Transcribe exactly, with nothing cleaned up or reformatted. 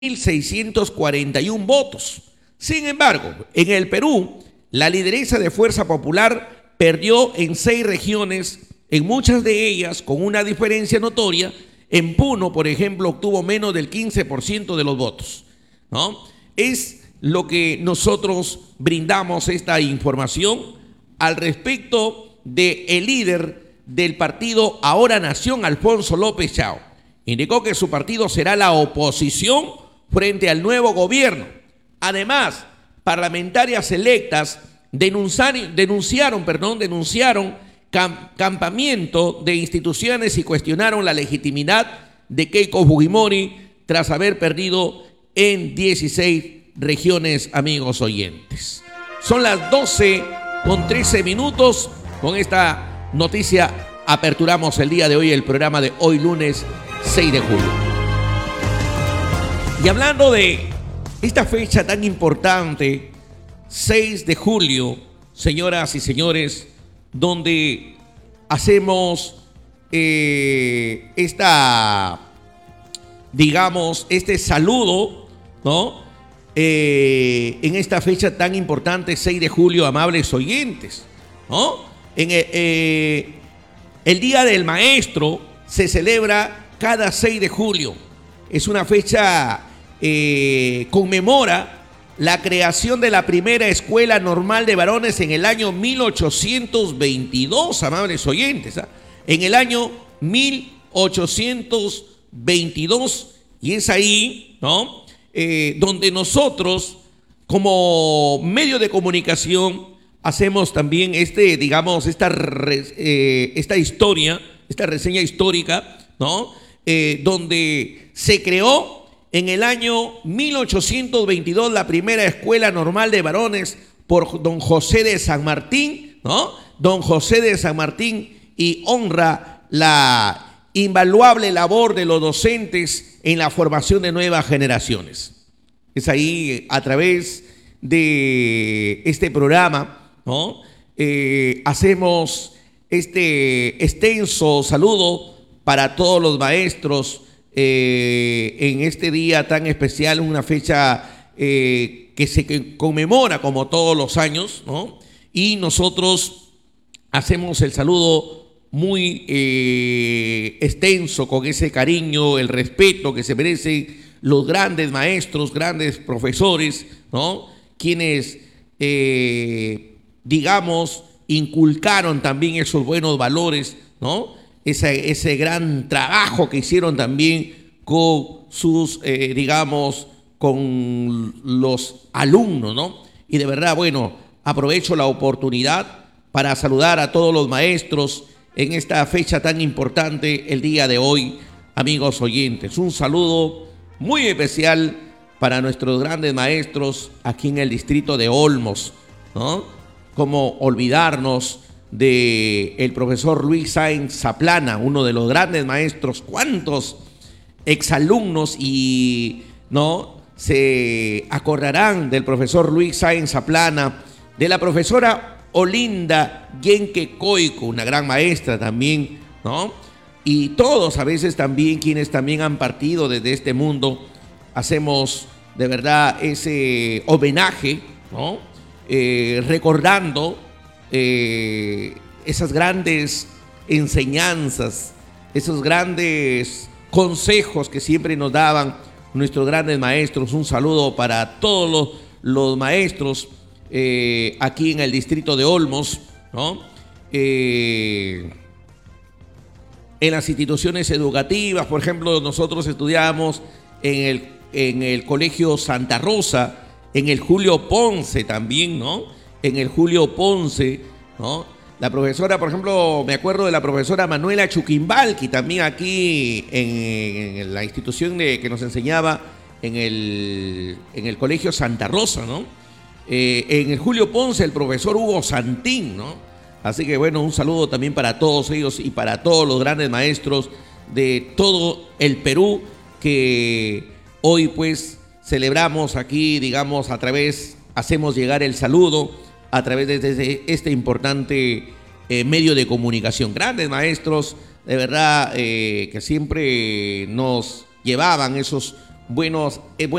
mil seiscientos cuarenta y uno votos. Sin embargo, en el Perú, la lideresa de Fuerza Popular perdió en seis regiones, en muchas de ellas con una diferencia notoria. En Puno, por ejemplo, obtuvo menos del quince por ciento de los votos, ¿no? Es lo que nosotros brindamos esta información al respecto del líder del partido Ahora Nación, Alfonso López Chao. Indicó que su partido será la oposición frente al nuevo gobierno. Además, parlamentarias electas denunciaron, denunciaron, perdón, denunciaron camp campamiento de instituciones y cuestionaron la legitimidad de Keiko Fujimori tras haber perdido en dieciséis regiones, amigos oyentes. Son las doce con trece minutos. Con esta noticia aperturamos el día de hoy el programa de hoy lunes seis de julio. Y hablando de esta fecha tan importante, seis de julio, señoras y señores, donde hacemos eh, esta, digamos, este saludo, ¿no? Eh, en esta fecha tan importante, seis de julio, amables oyentes, ¿no? En, eh, eh, el Día del Maestro se celebra cada seis de julio. Es una fecha eh, conmemora la creación de la primera escuela normal de varones en el año mil ochocientos veintidós, amables oyentes, ¿eh? En el año mil ochocientos veintidós, y es ahí, ¿no? Eh, donde nosotros, como medio de comunicación, hacemos también este, digamos, esta, eh, esta historia, esta reseña histórica, ¿no? Eh, donde se creó en el año mil ochocientos veintidós la primera escuela normal de varones por don José de San Martín, ¿no? Don José de San Martín, y honra la invaluable labor de los docentes en la formación de nuevas generaciones. Es ahí, a través de este programa, ¿no? Eh, hacemos este extenso saludo para todos los maestros eh, en este día tan especial, una fecha eh, que se conmemora como todos los años, ¿no? Y nosotros hacemos el saludo muy eh, extenso, con ese cariño, el respeto que se merecen los grandes maestros, grandes profesores, ¿no? Quienes, eh, digamos, inculcaron también esos buenos valores, ¿no? Ese, ese gran trabajo que hicieron también con sus, eh, digamos, con los alumnos, ¿no? Y de verdad, bueno, aprovecho la oportunidad para saludar a todos los maestros en esta fecha tan importante, el día de hoy, amigos oyentes. Un saludo muy especial para nuestros grandes maestros aquí en el distrito de Olmos, ¿no? Cómo olvidarnos de el profesor Luis Sáenz Zaplana, uno de los grandes maestros. Cuántos exalumnos y no se acordarán del profesor Luis Sáenz Zaplana, de la profesora Olinda Yenque Coico, una gran maestra también, ¿no? Y todos a veces también quienes también han partido desde este mundo, hacemos de verdad ese homenaje, ¿no? Eh, recordando eh, esas grandes enseñanzas, esos grandes consejos que siempre nos daban nuestros grandes maestros. Un saludo para todos los, los maestros Eh, aquí en el distrito de Olmos, ¿no? Eh, en las instituciones educativas, por ejemplo, nosotros estudiábamos en el, en el Colegio Santa Rosa, en el Julio Ponce también, ¿no? En el Julio Ponce, ¿no? La profesora, por ejemplo, me acuerdo de la profesora Manuela Chuquimbalqui, también aquí en, en la institución de, que nos enseñaba en el, en el Colegio Santa Rosa, ¿no? Eh, en el Julio Ponce, el profesor Hugo Santín, ¿no? Así que bueno, un saludo también para todos ellos y para todos los grandes maestros de todo el Perú, que hoy pues celebramos aquí, digamos, a través, hacemos llegar el saludo a través de este, este importante eh, medio de comunicación. Grandes maestros, de verdad, eh, que siempre nos llevaban esos buenos, eh,